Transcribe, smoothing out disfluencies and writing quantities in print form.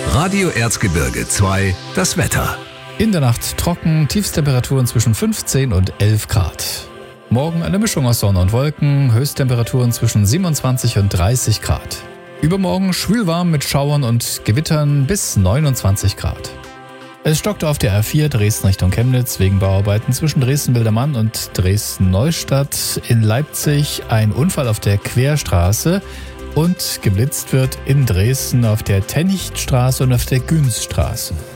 Radio Erzgebirge 2, das Wetter. In der Nacht trocken, Tiefstemperaturen zwischen 15 und 11 Grad. Morgen eine Mischung aus Sonne und Wolken, Höchsttemperaturen zwischen 27 und 30 Grad. Übermorgen schwülwarm mit Schauern und Gewittern bis 29 Grad. Es stockte auf der A4 Dresden Richtung Chemnitz wegen Bauarbeiten zwischen Dresden-Wildermann und Dresden-Neustadt. In Leipzig ein Unfall auf der Querstraße und geblitzt wird in Dresden auf der Tennichtstraße und auf der Günzstraße.